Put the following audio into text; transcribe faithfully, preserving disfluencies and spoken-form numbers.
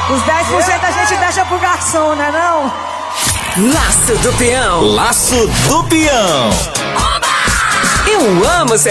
Os dez por cento a gente deixa pro garçom, né não? Laço do Peão. Laço do Peão. Eu amo ser